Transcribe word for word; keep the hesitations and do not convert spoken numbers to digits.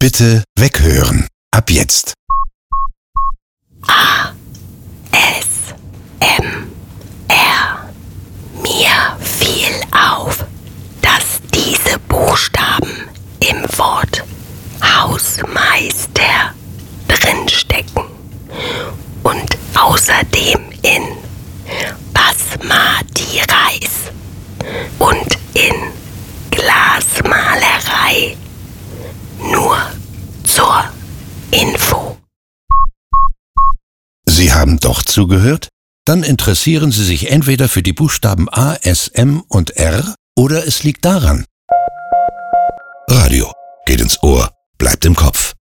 Bitte weghören. Ab jetzt. A. S. M. R. Mir fiel auf, dass diese Buchstaben im Wort Hausmeister drinstecken und außerdem in Basmati Reis und in Glasmalerei. Nur zur Info. Sie haben doch zugehört? Dann interessieren Sie sich entweder für die Buchstaben A, S, M und R oder es liegt daran. Radio geht ins Ohr, bleibt im Kopf.